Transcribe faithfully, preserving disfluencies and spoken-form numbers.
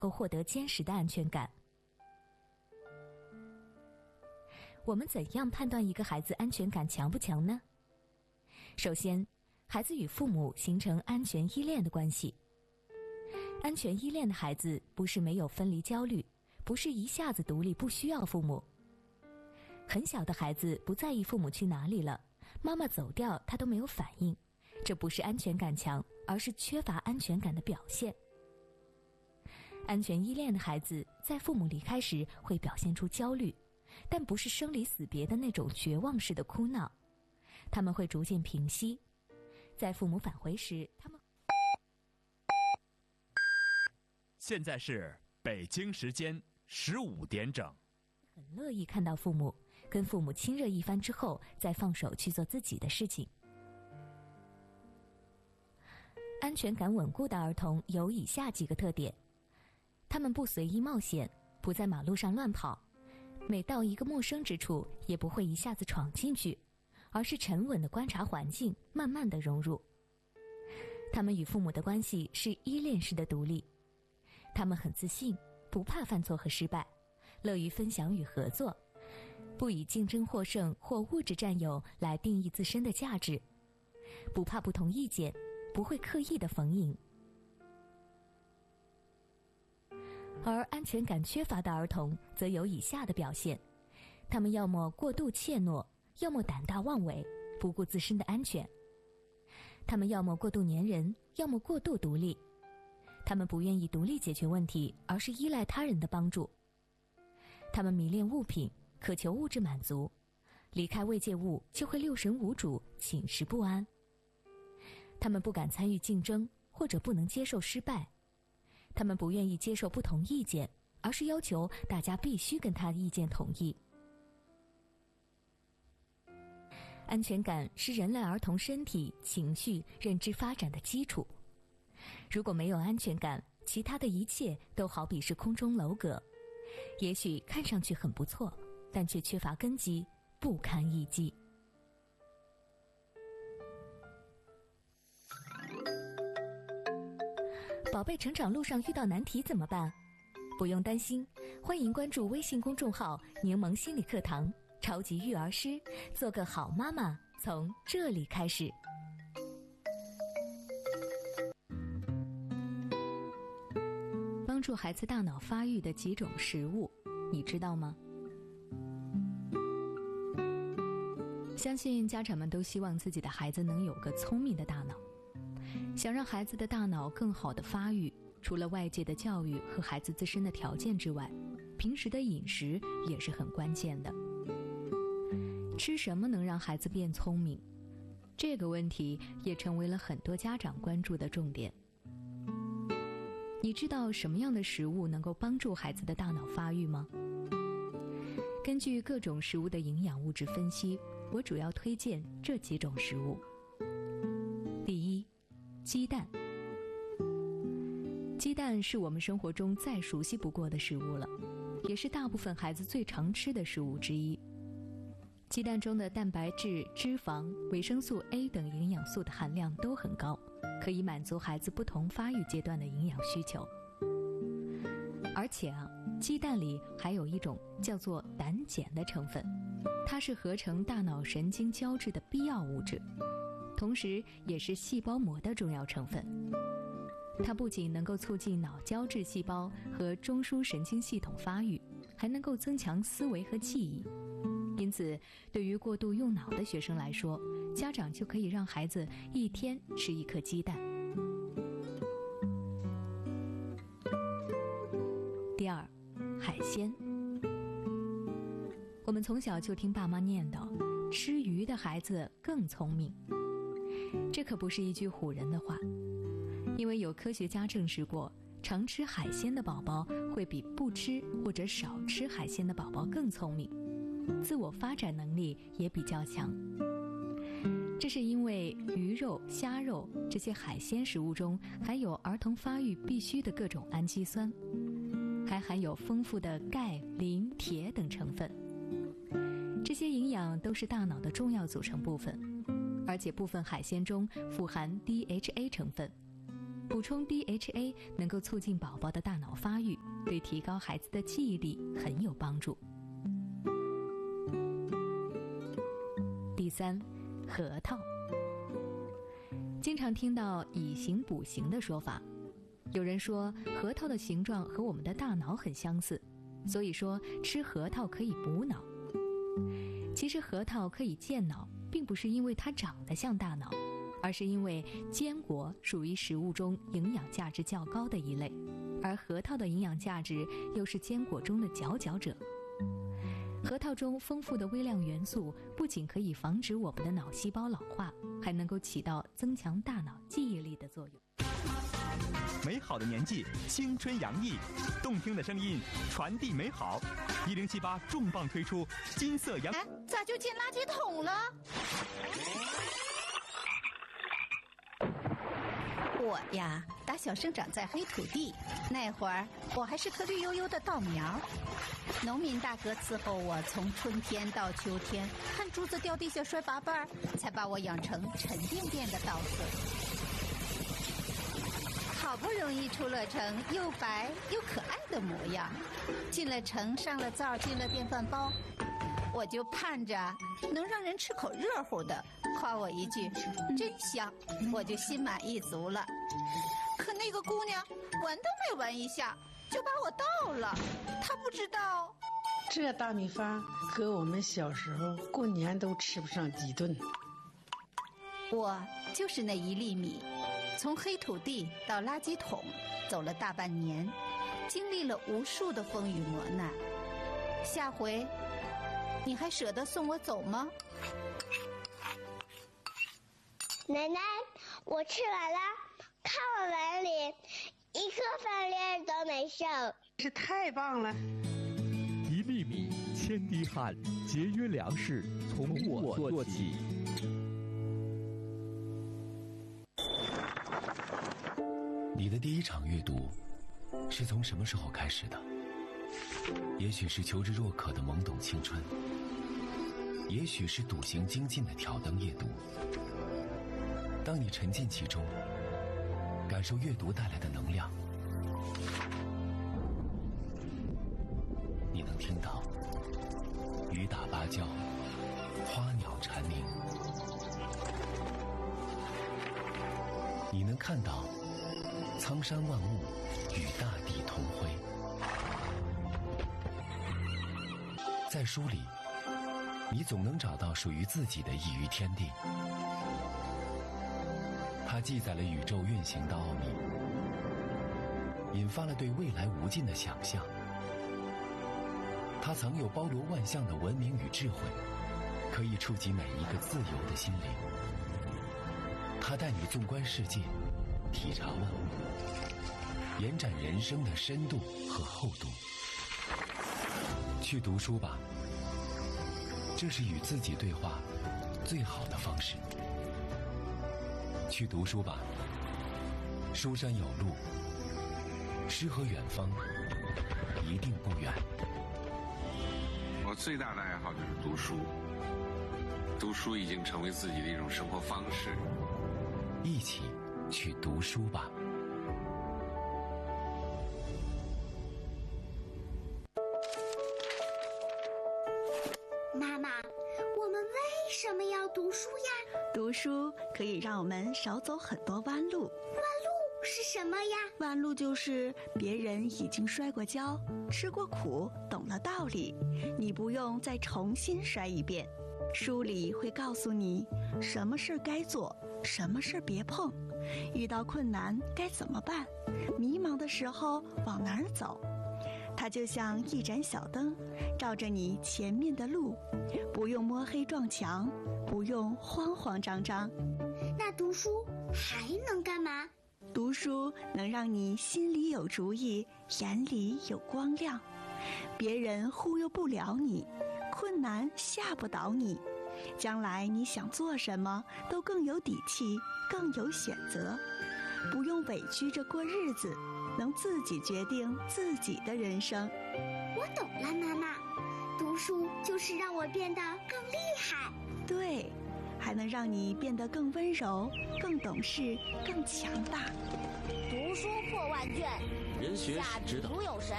够获得坚实的安全感。我们怎样判断一个孩子安全感强不强呢？首先，孩子与父母形成安全依恋的关系。安全依恋的孩子不是没有分离焦虑，不是一下子独立不需要父母。很小的孩子不在意父母去哪里了，妈妈走掉他都没有反应，这不是安全感强，而是缺乏安全感的表现。安全依恋的孩子在父母离开时会表现出焦虑，但不是生离死别的那种绝望式的哭闹，他们会逐渐平息。在父母返回时，他们现在是北京时间十五点整， 很乐意看到父母，跟父母亲热一番之后，再放手去做自己的事情。安全感稳固的儿童有以下几个特点：他们不随意冒险，不在马路上乱跑，每到一个陌生之处也不会一下子闯进去，而是沉稳地观察环境，慢慢地融入。他们与父母的关系是依恋式的独立，他们很自信，不怕犯错和失败，乐于分享与合作，不以竞争获胜或物质占有来定义自身的价值，不怕不同意见，不会刻意的逢迎。而安全感缺乏的儿童则有以下的表现：他们要么过度怯懦，要么胆大妄为，不顾自身的安全。他们要么过度粘人，要么过度独立。他们不愿意独立解决问题，而是依赖他人的帮助。他们迷恋物品，渴求物质满足，离开慰藉物就会六神无主，寝食不安。他们不敢参与竞争，或者不能接受失败。他们不愿意接受不同意见，而是要求大家必须跟他的意见统一。安全感是人类儿童身体、情绪、认知发展的基础。如果没有安全感，其他的一切都好比是空中楼阁，也许看上去很不错，但却缺乏根基，不堪一击。宝贝成长路上遇到难题怎么办？不用担心，欢迎关注微信公众号柠檬心理课堂，超级育儿师，做个好妈妈，从这里开始。帮助孩子大脑发育的几种食物，你知道吗？相信家长们都希望自己的孩子能有个聪明的大脑。想让孩子的大脑更好的发育，除了外界的教育和孩子自身的条件之外，平时的饮食也是很关键的。吃什么能让孩子变聪明？这个问题也成为了很多家长关注的重点。你知道什么样的食物能够帮助孩子的大脑发育吗？根据各种食物的营养物质分析，我主要推荐这几种食物。第一，鸡蛋。鸡蛋是我们生活中再熟悉不过的食物了，也是大部分孩子最常吃的食物之一。鸡蛋中的蛋白质、脂肪、维生素 A 等营养素的含量都很高，可以满足孩子不同发育阶段的营养需求。而且啊，鸡蛋里还有一种叫做胆碱的成分，它是合成大脑神经胶质的必要物质，同时也是细胞膜的重要成分。它不仅能够促进脑胶质细胞和中枢神经系统发育，还能够增强思维和记忆。因此，对于过度用脑的学生来说，家长就可以让孩子一天吃一颗鸡蛋。第二，海鲜。我们从小就听爸妈念叨，吃鱼的孩子更聪明。这可不是一句唬人的话，因为有科学家证实过，常吃海鲜的宝宝会比不吃或者少吃海鲜的宝宝更聪明，自我发展能力也比较强。这是因为鱼肉、虾肉这些海鲜食物中含有儿童发育必需的各种氨基酸，还含有丰富的钙、磷、铁等成分。这些营养都是大脑的重要组成部分，而且部分海鲜中富含 D H A 成分。 补充 D H A 能够促进宝宝的大脑发育，对提高孩子的记忆力很有帮助。第三，核桃。经常听到以形补形的说法，有人说核桃的形状和我们的大脑很相似，所以说吃核桃可以补脑。其实核桃可以健脑，并不是因为它长得像大脑，而是因为坚果属于食物中营养价值较高的一类，而核桃的营养价值又是坚果中的佼佼者。核桃中丰富的微量元素不仅可以防止我们的脑细胞老化，还能够起到增强大脑记忆力的作用。 美好的年纪，青春洋溢，动听的声音传递美好。一零七八重磅推出金色洋， 哎，咋就进垃圾桶了？我呀，打小生长在黑土地，那会儿我还是颗绿油油的稻苗。农民大哥伺候我从春天到秋天，看珠子掉地下摔八瓣，才把我养成沉甸甸的稻穗。好不容易出了城，又白又可爱的模样，进了城，上了灶，进了电饭煲，我就盼着能让人吃口热乎的，夸我一句真香，我就心满意足了。可那个姑娘闻都没闻一下就把我倒了，她不知道这大米饭和我们小时候过年都吃不上几顿。 我就是那一粒米，从黑土地到垃圾桶走了大半年，经历了无数的风雨磨难。下回你还舍得送我走吗？ 奶奶，我吃完了，看我碗里一颗饭粒儿都没剩， 这太棒了！ 一粒米，千滴汗，节约粮食，从我做起。 你的第一场阅读是从什么时候开始的？也许是求知若渴的懵懂青春，也许是笃行精进的挑灯夜读。当你沉浸其中，感受阅读带来的能量，你能听到雨打芭蕉，花鸟蝉鸣，你能看到苍山万物与大地同辉。在书里，你总能找到属于自己的一隅天地。它记载了宇宙运行的奥秘，引发了对未来无尽的想象。它藏有包罗万象的文明与智慧，可以触及每一个自由的心灵。它带你纵观世界，体察万物，延展人生的深度和厚度。去读书吧，这是与自己对话最好的方式。去读书吧，书山有路，诗和远方一定不远。 我最大的爱好就是读书，读书已经成为自己的一种生活方式。 一起去读书吧。 妈妈，我们为什么要读书呀？ 读书可以让我们少走很多弯路。 弯路是什么呀？ 弯路就是别人已经摔过跤，吃过苦，懂了道理，你不用再重新摔一遍。书里会告诉你什么事该做，什么事别碰，遇到困难该怎么办，迷茫的时候往哪儿走。它就像一盏小灯，照着你前面的路，不用摸黑撞墙，不用慌慌张张。 那读书还能干嘛？ 读书能让你心里有主意，眼里有光亮，别人忽悠不了你，困难吓不倒你，将来你想做什么都更有底气，更有选择，不用委屈着过日子，能自己决定自己的人生。 我懂了，妈妈，读书就是让我变得更厉害。 对，还能让你变得更温柔，更懂事，更强大。 读书破万卷， 人学下指导如有神。